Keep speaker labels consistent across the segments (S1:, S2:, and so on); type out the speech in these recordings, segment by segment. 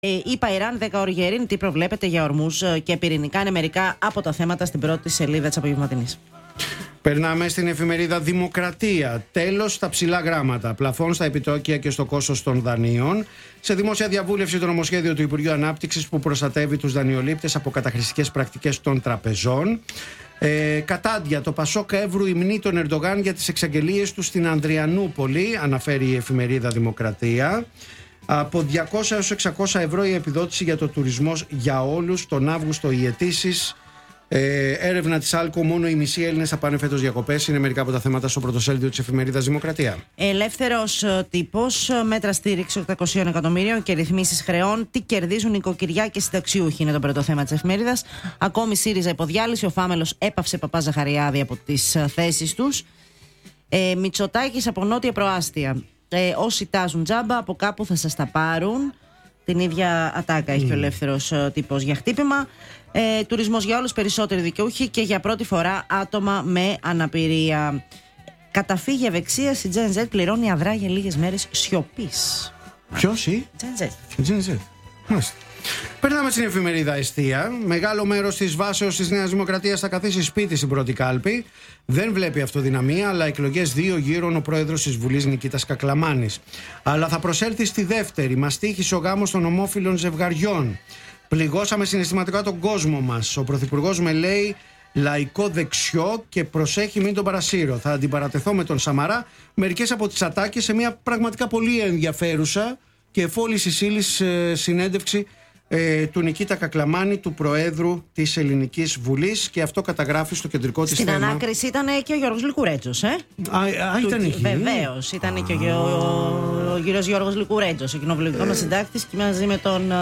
S1: Είπα Ιράν, 10 ώρες για ειρήνη. Τι προβλέπετε για ορμούς και πυρηνικά? Είναι μερικά από τα θέματα στην πρώτη σελίδα της απογευματινής.
S2: Περνάμε στην εφημερίδα Δημοκρατία. Τέλος στα ψηλά γράμματα. Πλαφών στα επιτόκια και στο κόστος των δανείων. Σε δημόσια διαβούλευση το νομοσχέδιο του Υπουργείου Ανάπτυξης που προστατεύει τους δανειολήπτες από καταχρηστικές πρακτικές των τραπεζών. Κατάντια, το Πασόκ Εύρου υμνεί τον Ερντογάν για τις εξαγγελίες του στην Ανδριανούπολη, αναφέρει η εφημερίδα Δημοκρατία. Από 200 έως 600 ευρώ η επιδότηση για το τουρισμό για όλους. Τον Αύγουστο οι αιτήσεις. Έρευνα της Άλκο, μόνο οι μισοί Έλληνες θα πάνε φέτος διακοπές. Είναι μερικά από τα θέματα στο πρωτοσέλιδο της εφημερίδας Δημοκρατία. Ελεύθερος
S1: τύπος, μέτρα στήριξη 800 εκατομμύριων και ρυθμίσεις χρεών. Τι κερδίζουν νοικοκυριά και συνταξιούχοι, είναι το πρώτο θέμα της εφημερίδας. Ακόμη ΣΥΡΙΖΑ υποδιάλυση. Ο Φάμελος έπαυσε Παπά-Ζαχαριάδη από τις θέσεις τους. Μητσοτάκης από νότια προάστια. Όσοι τάζουν τζάμπα, από κάπου θα σας τα πάρουν. Την ίδια ατάκα έχει ο ελεύθερος τύπος για χτύπημα. Τουρισμός για όλους, περισσότεροι δικαιούχοι και για πρώτη φορά άτομα με αναπηρία. Καταφύγει ευεξίας, η Gen Z πληρώνει αδρά για λίγες μέρες σιωπής.
S2: Ποιος η?
S1: Gen Z.
S2: Μάλιστα. Περνάμε στην εφημερίδα Εστία. Μεγάλο μέρος της βάσεως της Νέας Δημοκρατίας θα καθίσει σπίτι στην πρώτη κάλπη. Δεν βλέπει αυτοδυναμία, αλλά εκλογές 2 γύρων ο πρόεδρος της Βουλής Νικήτας Κακλαμάνης. Αλλά θα προσέλθει στη δεύτερη. Μας τύχησε ο γάμος των ομόφυλων ζευγαριών. Πληγώσαμε συναισθηματικά τον κόσμο μας. Ο πρωθυπουργός με λέει λαϊκό δεξιό και προσέχει μην τον παρασύρω. Θα αντιπαρατεθώ με τον Σαμαρά. Μερικές από τις ατάκες σε μια πραγματικά πολύ ενδιαφέρουσα και εφόλης ύλης συνέντευξη του Νικήτα Κακλαμάνη, του Προέδρου της Ελληνικής Βουλής, και αυτό καταγράφει στο κεντρικό της θέμα.
S1: Στην ανάκριση ήταν και ο Γιώργος Λικουρέτζος,
S2: ήταν εκεί.
S1: Βεβαίως, ήταν και ο κύριος Γιώργος Λικουρέτζος, ο κοινοβουλευτικός μας συντάκτης, και μαζί με τον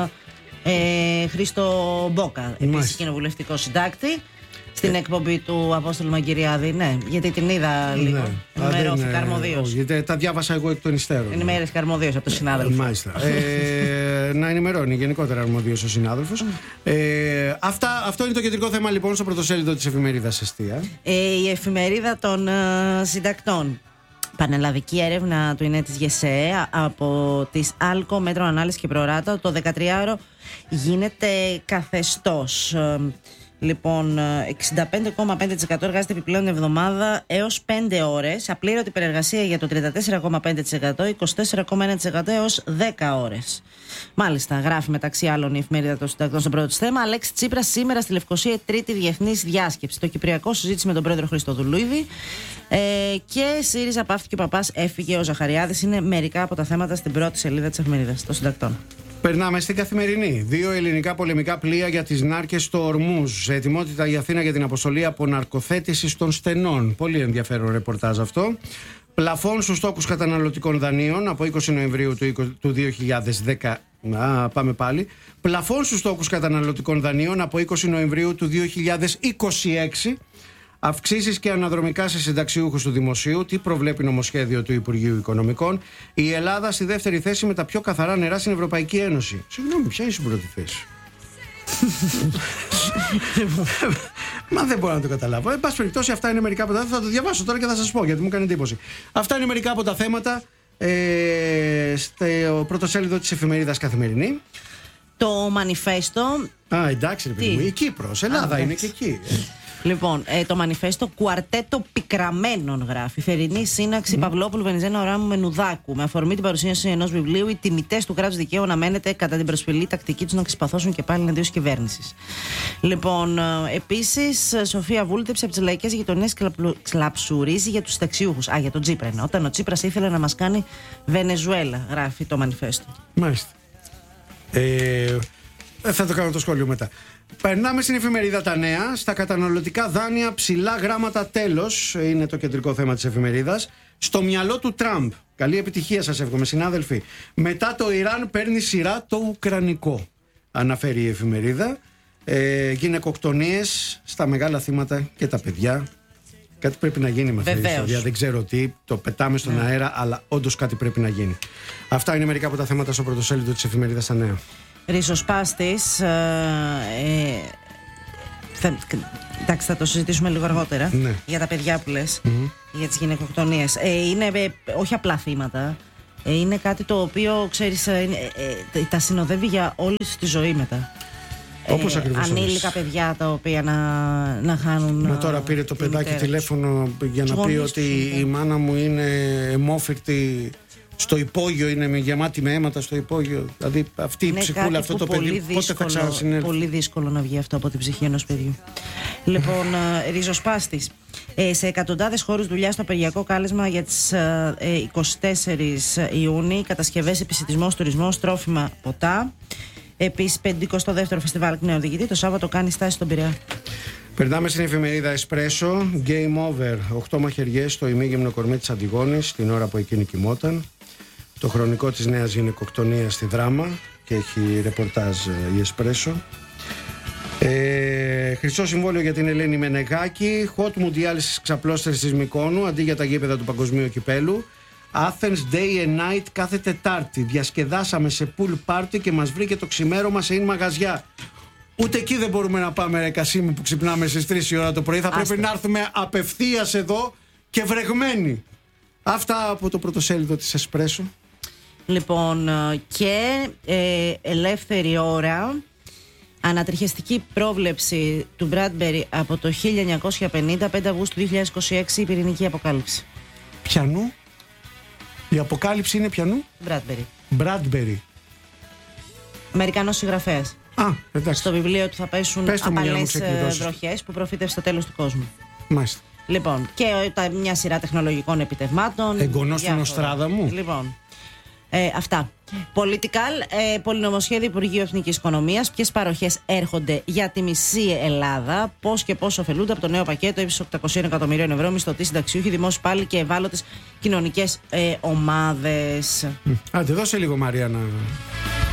S1: Χρήστο Μπόκα, επίσης κοινοβουλευτικό συντάκτη, στην εκπομπή του Απόστολου Μαγκυριάδη. Ναι, γιατί την είδα λίγο. Ενημερώθηκα αρμοδίως.
S2: Γιατί τα διάβασα εγώ εκ των υστέρων.
S1: Ενημέρωθηκα αρμοδίως από τον συνάδελφο.
S2: Μάλιστα. Να ενημερώνει γενικότερα αρμοδίως ο συνάδελφος. Αυτό είναι το κεντρικό θέμα λοιπόν στο πρωτοσέλιδο της εφημερίδας Εστία.
S1: Η εφημερίδα των συντακτών. Πανελλαδική έρευνα του ΙΝΕ της ΓΕΣΕ από τις Άλκο, Μέτρο Ανάλυση και Προράτα. Το 13ωρο γίνεται καθεστώς. Λοιπόν, 65,5% εργάζεται επιπλέον εβδομάδα έως 5 ώρες. Απλήρωτη υπερεργασία για το 34,5%, 24,1% έως 10 ώρες. Μάλιστα, γράφει μεταξύ άλλων η εφημερίδα των συντακτών στο πρώτο της θέμα. Αλέξη Τσίπρας σήμερα στη Λευκοσία, τρίτη διεθνής διάσκεψη. Το Κυπριακό συζήτηση με τον πρόεδρο Χριστοδουλούιδη. Και ΣΥΡΙΖΑ πάυθηκε ο Παπάς, έφυγε ο Ζαχαριάδης. Είναι μερικά από τα θέματα στην πρώτη σελίδα της εφημερίδας των συντακτών.
S2: Περνάμε στην Καθημερινή. 2 ελληνικά πολεμικά πλοία για τις νάρκες στο Ορμούζ. Σε ετοιμότητα η Αθήνα για την αποστολή αποναρκοθέτησης των στενών. Πολύ ενδιαφέρον ρεπορτάζ αυτό. Πλαφών στους στόκους καταναλωτικών δανείων από 20 Νοεμβρίου του 2010. Πάμε πάλι. Πλαφών στους στόκους καταναλωτικών δανείων από 20 Νοεμβρίου του 2026. Αυξήσεις και αναδρομικά σε συνταξιούχους του Δημοσίου. Τι προβλέπει νομοσχέδιο του Υπουργείου Οικονομικών. Η Ελλάδα στη δεύτερη θέση με τα πιο καθαρά νερά στην Ευρωπαϊκή Ένωση. Συγγνώμη, ποια είναι στην πρώτη θέση? Μα δεν μπορώ να το καταλάβω. Εν πάση περιπτώσει, αυτά είναι μερικά από τα θέματα. Θα το διαβάσω τώρα και θα σας πω, γιατί μου κάνει εντύπωση. Αυτά είναι μερικά από τα θέματα στο πρωτοσέλιδο της εφημερίδας Καθημερινή.
S1: Το μανιφέστο.
S2: Εντάξει, ρε παιδί μου. Η Κύπρος, Ελλάδα είναι και εκεί.
S1: Λοιπόν, το μανιφέστο κουαρτέτο πικραμένων γράφει. Θερινή σύναξη Παυλόπουλου, Βενιζέλα, Οράμου, Μενουδάκου. Με αφορμή την παρουσίαση ενός βιβλίου, οι τιμητές του κράτους δικαίου αναμένεται κατά την προσφυλή τακτική τους να ξεσπαθώσουν και πάλι εναντίον της κυβέρνησης. Λοιπόν, επίσης, Σοφία Βούλτεψη από τις λαϊκές γειτονιές κλαψουρίζει για τους συνταξιούχους. Για τον Τσίπρα είναι. Όταν ο Τσίπρας ήθελε να μας κάνει Βενεζουέλα, γράφει το μανιφέστο.
S2: Μάλιστα. Θα το κάνω το σχόλιο μετά. Περνάμε στην εφημερίδα Τα Νέα. Στα καταναλωτικά δάνεια ψηλά γράμματα τέλος. Είναι το κεντρικό θέμα της εφημερίδας. Στο μυαλό του Τραμπ. Καλή επιτυχία σας εύχομαι, συνάδελφοι. Μετά το Ιράν παίρνει σειρά το Ουκρανικό, αναφέρει η εφημερίδα. Γυναικοκτονίες στα μεγάλα θύματα και τα παιδιά. Κάτι πρέπει να γίνει με αυτή την ιστορία. Δεν ξέρω τι, το πετάμε στον αέρα, αλλά όντως κάτι πρέπει να γίνει. Αυτά είναι μερικά από τα θέματα στο πρωτοσέλιδο της εφημερίδας Τα Νέα.
S1: Ριζοσπάστης. Εντάξει, θα το συζητήσουμε λίγο αργότερα. Για τα παιδιά που λες, για τις γυναικοκτονίες. Είναι όχι απλά θύματα. Είναι κάτι το οποίο, ξέρεις, τα συνοδεύει για όλη τη ζωή μετά.
S2: Όπως ακριβώς.
S1: Ανήλικα παιδιά τα οποία να χάνουν.
S2: Μα τώρα πήρε το παιδάκι τηλέφωνο για να πει ότι η μάνα μου είναι αιμόφυρτη στο υπόγειο, είναι γεμάτη με αίματα στο υπόγειο. Δηλαδή αυτή η ψυχούλα, αυτό το παιδί, πότε θα ξανασυνέλθει?
S1: Πολύ δύσκολο να βγει αυτό από την ψυχή ενός παιδιού. Λοιπόν, ριζοσπάστης. Σε εκατοντάδες χώρους δουλειά στο απεργιακό κάλεσμα για τις 24 Ιούνιου, κατασκευές, επισιτισμός, τουρισμός, τρόφιμα, ποτά. Επίσης, 52ο Φεστιβάλ Νεοδικητή το Σάββατο κάνει στάση στον Πειραιά.
S2: Περνάμε στην εφημερίδα Espresso. Game over. 8 μαχαιριές στο ημίγυμνο κορμί της Αντιγόνης την ώρα που εκείνη κοιμόταν. Το χρονικό της νέας γυναικοκτονίας στη Δράμα και έχει ρεπορτάζ η Espresso. Χρυσό συμβόλαιο για την Ελένη Μενεγάκη. Hot Mundial στις ξαπλώστερες της Μυκόνου αντί για τα γήπεδα του Παγκοσμίου Κυπέλου. Athens Day and Night κάθε Τετάρτη. Διασκεδάσαμε σε pool party και μας βρήκε το ξημέρωμα σε μαγαζιά. Ούτε εκεί δεν μπορούμε να πάμε, ρε Κασίμου, που ξυπνάμε στις 3 η ώρα το πρωί. Θα πρέπει να έρθουμε απευθείας εδώ και βρεγμένοι. Αυτά από το πρωτοσέλιδο της Espresso.
S1: Λοιπόν, και ελεύθερη ώρα. Ανατριχιαστική πρόβλεψη του Bradbury από το 1950, 5 Αυγούστου 2026, η πυρηνική αποκάλυψη.
S2: Πιανού? Η αποκάλυψη είναι πιανού? Bradbury.
S1: Αμερικανός συγγραφέας.
S2: Εντάξει.
S1: Στο βιβλίο του θα πέσουν απαλές βροχές που προφήτευσε στο τέλος του κόσμου.
S2: Μάλιστα.
S1: Λοιπόν, και μια σειρά τεχνολογικών επιτευγμάτων.
S2: Εγγονός του Νοστράδαμου.
S1: Λοιπόν, αυτά. Political, πολυνομοσχέδιο Υπουργείου Εθνικής Οικονομίας. Ποιες παροχές έρχονται για τη μισή Ελλάδα, πώς και πώς ωφελούνται από το νέο πακέτο ύψους 800 εκατομμυρίων ευρώ, μισθωτοί, συνταξιούχοι, δημόσιοι υπάλληλοι και ευάλωτες κοινωνικές ομάδες.
S2: Άντε, δώσε λίγο, Μαρία, να